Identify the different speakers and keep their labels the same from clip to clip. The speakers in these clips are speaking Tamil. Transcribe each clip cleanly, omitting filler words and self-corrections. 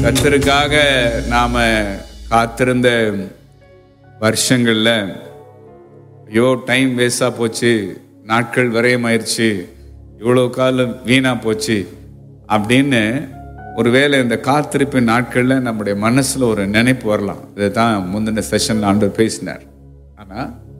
Speaker 1: கர்த்தருக்காக நாம காத்திருந்த வருஷங்கள்ல ஐயோ டைம் வேஸ்டா போச்சு, நாட்கள் விரயமாயிருச்சு, இவ்வளோ காலம் வீணா போச்சு அப்படின்னு ஒருவேளை இந்த காத்திருப்பின் நாட்கள்ல நம்முடைய மனசுல ஒரு நினைப்பு வரலாம். இதுதான் முந்தின செஷன்ல ஆண்டவர் பேசினார். ஆனா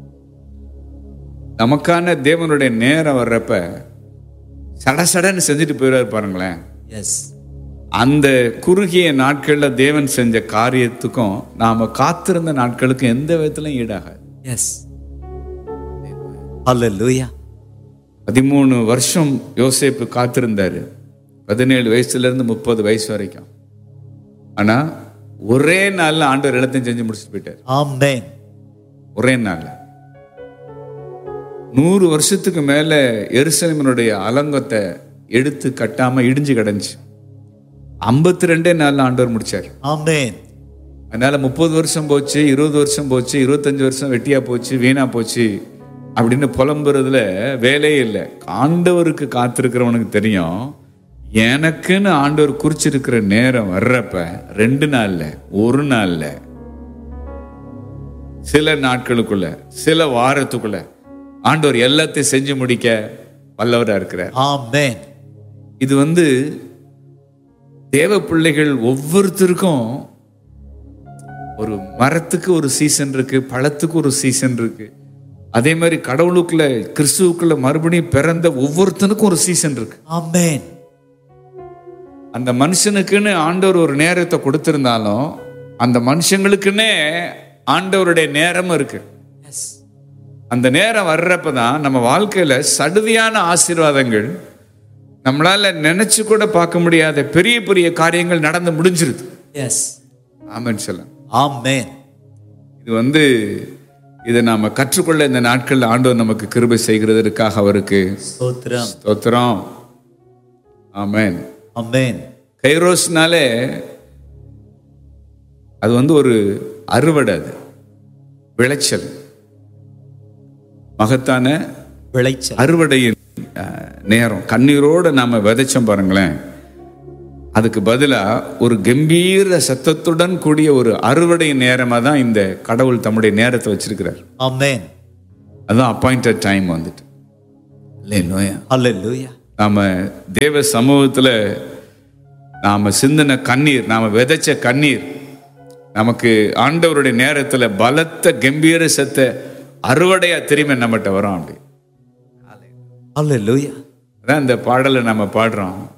Speaker 1: நமக்கான தேவனுடைய நேரம் வர்றப்ப சடசடன்னு செஞ்சுட்டு போயிடுவார் பாருங்களேன். அந்த குறுகிய நாட்கள்ல தேவன் செஞ்ச காரியத்துக்கும் நாம காத்திருந்த நாட்களுக்கும் எந்த விதத்திலும் ஈடாகாது. 13 வருஷம் யோசேப்பு காத்திருந்தாரு, 17 வயசுல இருந்து 30 வயசு வரைக்கும். ஆனா ஒரே நாள்ல ஆண்டவர் எல்லாத்தையும் செஞ்சு முடிச்சுட்டு போயிட்டார். ஆமென். ஒரே நாள்ல 100 வருஷத்துக்கு மேல எருசலேமினுடைய அலங்கத்தை எடுத்து கட்டாம இடிஞ்சு கிடந்துச்சு. 52 நாள்ல ஆண்டவர் முடிச்சார். ஆமென். அதனால 30 வருஷம் போச்சு, 20 வருஷம் போச்சு, 25 வருஷம் வெட்டியா போச்சு, வீணா போச்சு அப்படின்னு புலம்புறதுல வேலையே இல்லை. ஆண்டவருக்கு காத்திருக்கிறவனுக்கு தெரியும், எனக்குன்னு ஆண்டவர் குறிச்சிருக்கிற நேரம் வர்றப்ப 2 நாள்ல, 1 நாள்ல, சில நாட்களுக்குள்ள, சில வாரத்துக்குள்ள ஆண்டவர் எல்லாத்தையும் செஞ்சு முடிக்க வல்லவரா இருக்கிறார். ஆமென். இது தேவ பிள்ளைகள் ஒவ்வொருத்தருக்கும் ஒரு மரத்துக்கு ஒரு சீசன் இருக்கு, பழத்துக்கு ஒரு சீசன் இருக்கு. அதே மாதிரி கடவுளுக்குள்ள கிறிஸ்துவுக்குள்ள மறுபடியும் பிறந்த ஒவ்வொருத்தனுக்கும் ஒரு சீசன் இருக்கு. ஆமென். அந்த மனுஷனுக்குன்னு ஆண்டவர் ஒரு நேரத்தை கொடுத்திருந்தாலும் அந்த மனுஷங்களுக்குன்னே ஆண்டவருடைய நேரமும் இருக்கு. அந்த நேரம் வர்றப்பதான் நம்ம வாழ்க்கையில சடுதியான ஆசீர்வாதங்கள், நம்மளால நினைச்சு கூட பார்க்க முடியாத பெரிய பெரிய காரியங்கள் நடந்து முடிஞ்சிருது. ஆமென் சொல்லுங்க. ஆமென். இது இதை நாம கற்றுக்கொள்ள இந்த நாட்கள் ஆண்டவர் நமக்கு கிருபை செய்கிறதற்காக அவருக்கு ஸ்தோத்திரம். ஸ்தோத்திரம். ஆமென். ஆமென். கைரோஸ்னாலே அது ஒரு அறுவடை, அது விளைச்சல், மகத்தான விளைச்சல், அறுவடையின் நேரம். கண்ணீரோட நாம விதைச்சோம் பாருங்களேன், அதுக்கு பதிலா ஒரு கம்பீர சத்தத்துடன் கூடிய ஒரு அறுவடை நேரமா தான் இந்த கடவுள் தம்முடைய நேரத்தை வச்சிருக்கிறார். ஆமென். அதான் அப்பாயிண்டட் டைம் வந்துட்டு. அல்லேலூயா. நாம தேவ சமூகத்துல நாம சிந்தின கண்ணீர், நாம விதைச்ச கண்ணீர் நமக்கு ஆண்டவருடைய நேரத்துல பலத்த கம்பீர சத்த அறுவடையா திரும்ப நம்மகிட்ட வரும். அப்படி அல்லேலூயா. அதான் இந்த பாடலை நம்ம பாடுறோம்.